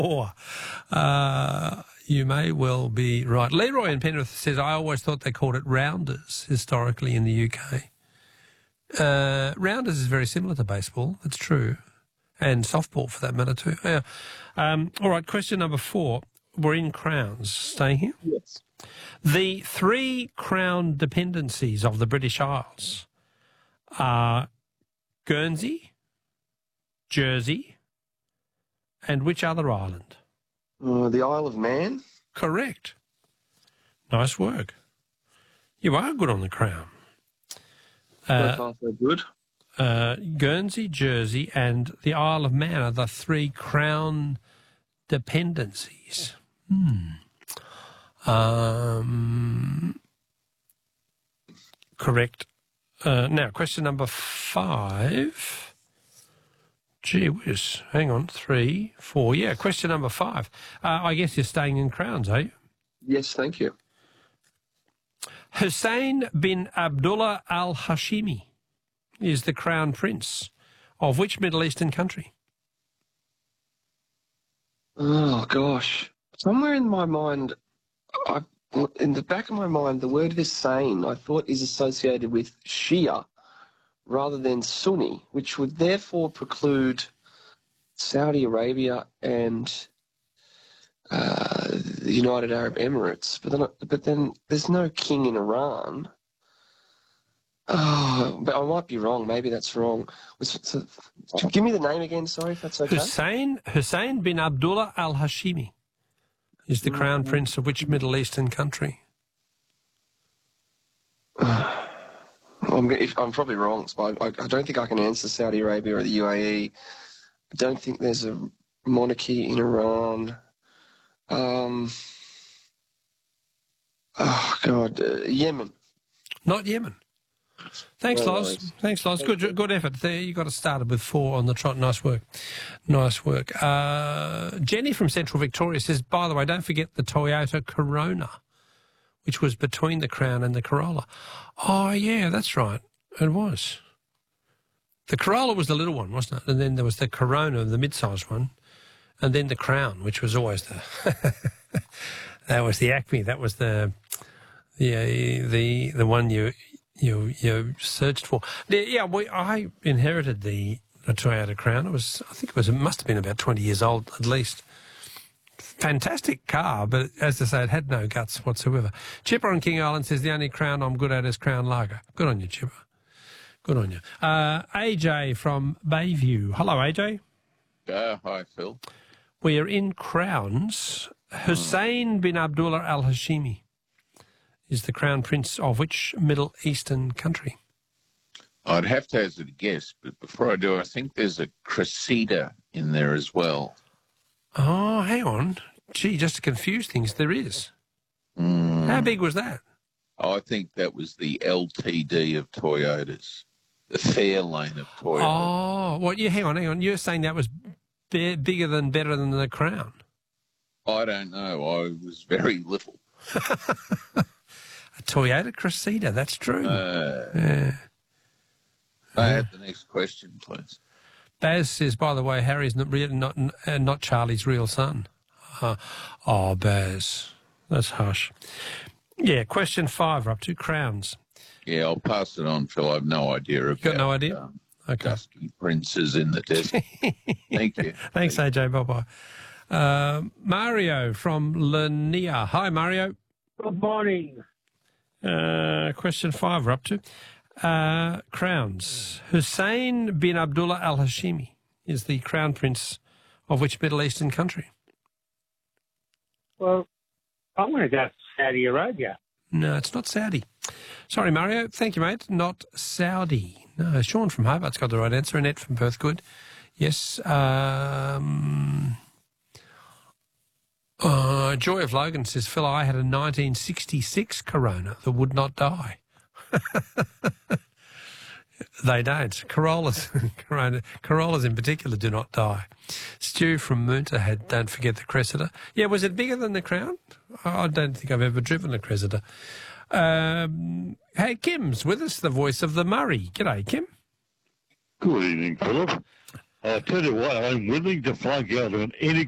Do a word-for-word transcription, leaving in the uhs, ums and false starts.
four. Uh, you may well be right. Leroy in Penrith says, I always thought they called it rounders historically in the U K. Uh, rounders is very similar to baseball. That's true. And softball for that matter too. Yeah. Um, all right, question number four. We're in crowns. Staying here? Yes. The three crown dependencies of the British Isles are Guernsey, Jersey, and which other island? Uh, the Isle of Man. Correct. Nice work. You are good on the crown. Uh, so far, so good. Uh, Guernsey, Jersey, and the Isle of Man are the three crown dependencies. Hmm. Um, correct. Uh, now, question number five. Gee whiz. Hang on. Three, four. Yeah, question number five. Uh, I guess you're staying in crowns, are you? Yes, thank you. Hussein bin Abdullah al-Hashimi is the crown prince of which Middle Eastern country? Oh, gosh. Somewhere in my mind, I, in the back of my mind, the word Hussein I thought is associated with Shia rather than Sunni, which would therefore preclude Saudi Arabia and uh, the United Arab Emirates. But then, but then there's no king in Iran. Oh, but I might be wrong. Maybe that's wrong. So, give me the name again, sorry, if that's okay. Hussein, Hussein bin Abdullah al-Hashimi is the crown prince of which Middle Eastern country? I'm, if, I'm probably wrong. So I, I don't think I can answer Saudi Arabia or the U A E. I don't think there's a monarchy in Iran. Um, oh, God. Uh, Yemen. Not Yemen. Thanks, No Loz. worries. Thanks, Loz. Good, good effort. There, you got us started with four on the trot. Nice work. Nice work. Uh, Jenny from Central Victoria says, by the way, don't forget the Toyota Corona, which was between the Crown and the Corolla. Oh, yeah, that's right. It was. The Corolla was the little one, wasn't it? And then there was the Corona, the mid-sized one, and then the Crown, which was always the... that was the Acme. That was the the the the one you... You you searched for. Yeah, we, I inherited the, the Toyota Crown. It was, I think it was, it must have been about twenty years old at least. Fantastic car, but as I say, it had no guts whatsoever. Chipper on King Island says the only Crown I'm good at is Crown Lager. Good on you, Chipper. Good on you. Uh, A J from Bayview. Hello, A J. Uh, hi, Phil. We are in crowns. Hussein bin Abdullah al-Hashimi is the crown prince of which Middle Eastern country? I'd have to hazard a guess, but before I do, I think there's a Cressida in there as well. Oh, hang on. Gee, just to confuse things, there is. Mm. How big was that? Oh, I think that was the L T D of Toyotas, the Fairlane of Toyotas. Oh, well, yeah, hang on, hang on. You're saying that was b- bigger than, better than the Crown? I don't know. I was very little. A Toyota Cressida, that's true. Uh, yeah. I had the next question, please. Baz says, by the way, Harry's not real, not, uh, not Charlie's real son. Uh, oh, Baz, that's harsh. Yeah, question five, we're up to crowns. Yeah, I'll pass it on, Phil. I have no idea about You got no idea? Um, okay. dusky princes in the desert. Thank you. Thanks, A J. Bye-bye. Uh, Mario from Lania. Hi, Mario. Good morning. Uh, question five, we're up to. Uh, crowns. Hussein bin Abdullah al-Hashimi is the crown prince of which Middle Eastern country? Well, I'm going to go Saudi Arabia. No, it's not Saudi. Sorry, Mario. Thank you, mate. Not Saudi. No, Sean from Hobart's got the right answer. Annette from Perth, good. Yes. Um, uh, Joy of Logan says, Phil, I had a nineteen sixty-six Corona that would not die. They don't. Corollas, Corona, Corollas in particular do not die. Stu from Moonta had, don't forget the Cressida. Yeah, was it bigger than the Crown? I don't think I've ever driven a Cressida. Um, hey, Kim's with us, the voice of the Murray. G'day, Kim. Good evening, Philip. I'll tell you what, I'm willing to flunk out on any